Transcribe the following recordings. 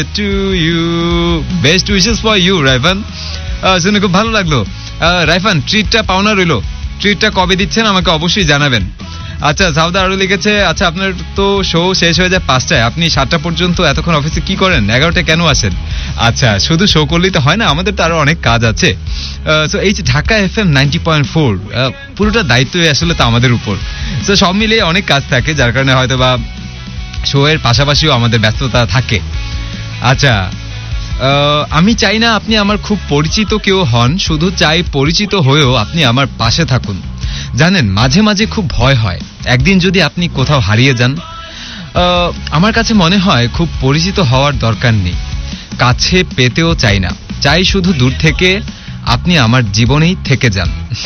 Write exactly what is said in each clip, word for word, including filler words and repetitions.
To you, best wishes for you রাইফান। শুনে খুব ভালো লাগলো। রাইফান, ট্রিটটা পাওনা রইলো, ট্রিটটা কবে দিচ্ছেন আমাকে অবশ্যই জানাবেন। আচ্ছা, সাউদা আরো লিখেছে, আচ্ছা আপনার তো শো শেষ হয়ে যায় পাঁচটায়, আপনি সাতটা পর্যন্ত এতক্ষণ অফিসে কি করেন, এগারোটায় কেন আসেন? আচ্ছা, শুধু শো করলেই তো হয় না, আমাদের তো আরো অনেক কাজ আছে। সো এই যে Dhaka F M ninety point four, পুরোটা দায়িত্বই আসলে তো আমাদের উপর। সো সব মিলিয়ে অনেক কাজ থাকে, যার কারণে হয়তো বা শো এর পাশাপাশিও আমাদের ব্যস্ততা থাকে। আচ্ছা, আমি চাই না আপনি আমার খুব পরিচিত কেউ হন, শুধু চাই পরিচিত হয়েও আপনি আমার পাশে থাকুন। জানেন, মাঝে মাঝে খুব ভয় হয় একদিন যদি আপনি কোথাও হারিয়ে যান। আমার কাছে মনে হয় খুব পরিচিত হওয়ার দরকার নেই, কাছে পেতেও চাই না, চাই শুধু দূর থেকে আপনি আমার জীবনেই থেকে যান।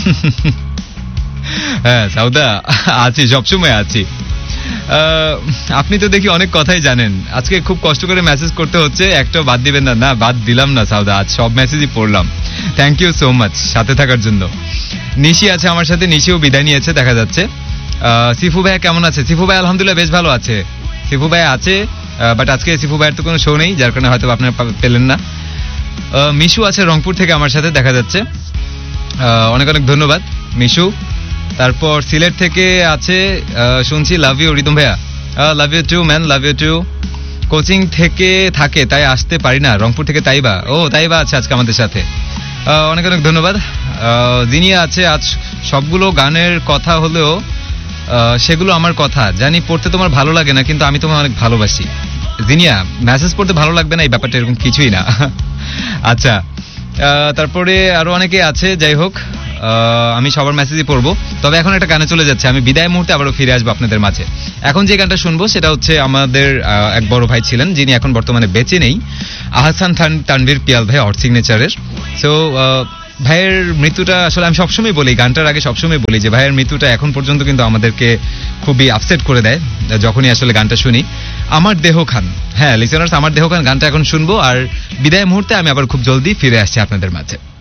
হ্যাঁ সাউদা, আছি, সবসময় আছি। আপনি তো দেখি অনেক কথাই জানেন, আজকে খুব কষ্ট করে মেসেজ করতে হচ্ছে, একটাও বাদ দিবেন না। না, বাদ দিলাম না সাউদা, আজ সব মেসেজই পড়লাম। থ্যাংক ইউ সো মাচ সাথে থাকার জন্য। নিশি আছে আমার সাথে, নিশিও বিদায় নিয়েছে দেখা যাচ্ছে। সিফু ভাইয়া কেমন আছে? সিফু ভাই আলহামদুলিল্লাহ বেশ ভালো আছে। সিফু ভাই আছে, বাট আজকে সিফু ভাইয়ের তো কোনো শো নেই, যার কারণে হয়তো আপনারা পেলেন না। মিশু আছে রংপুর থেকে আমার সাথে দেখা যাচ্ছে, অনেক অনেক ধন্যবাদ মিশু। তারপর সিলেট থেকে আছে শুনছি, লাভ ইউ রিদম ভাইয়া, love you to man, love you two. Coaching থেকে থাকে তাই আসতে পারি না, রংপুর থেকে তাইবা, ও তাইবা আছে আজকে আমাদের সাথে, অনেক অনেক ধন্যবাদ। জিনিয়া আছে, আজ সবগুলো গানের কথা হলেও সেগুলো আমার কথা জানি, পড়তে তোমার ভালো লাগে না, কিন্তু আমি তোমার অনেক ভালোবাসি। জিনিয়া, মেসেজ পড়তে ভালো লাগবে না এই ব্যাপারটা এরকম কিছুই না। আচ্ছা, তারপরে আরো অনেকে আছে, যাই হোক আমি সবার মেসেজই পড়বো। তবে এখন একটা গানে চলে যাচ্ছে, আমি বিদায় মুহূর্তে আবারও ফিরে আসবো আপনাদের মাঝে। এখন যে গানটা শুনবো সেটা হচ্ছে আমাদের এক বড় ভাই ছিলেন, যিনি এখন বর্তমানে বেঁচে নেই, আহসান তানভীর পিয়াল ভাই, অর্থ সিগনেচারের। সো ভাইয়ের মৃত্যুটা আসলে আমি সবসময় বলি, গানটার আগে সবসময় বলি যে ভাইয়ের মৃত্যুটা এখন পর্যন্ত কিন্তু আমাদেরকে খুবই আপসেট করে দেয় যখনই আসলে গানটা শুনি। আমার দেহ খান, হ্যাঁ লিসেনার্স, আমার দেহ খান গানটা এখন শুনবো, আর বিদায় মুহূর্তে আমি আবার খুব জলদি ফিরে আসছি আপনাদের মাঝে।